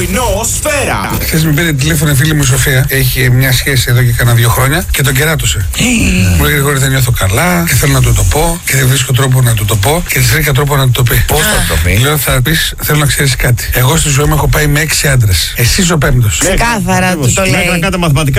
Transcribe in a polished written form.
Πρωινό Σφαίρα. Χθες με πήρε τηλέφωνο η φίλη μου Σοφία. Έχει μια σχέση εδώ και κάνα 2 χρόνια και τον κεράτωσε. Μου λέει Γρηγόρη, δεν νιώθω καλά και θέλω να του το πω και δεν βρίσκω τρόπο να του το πω και της βρήκα τρόπο να του το πει. Πώς θα το πει? Λέω θα πεις, θέλω να ξέρεις κάτι. Εγώ στη ζωή μου έχω πάει με 6 άντρες. Εσύ ο 5ος. Ξεκάθαρα του το λέει. Να κάνετε μαθηματικά.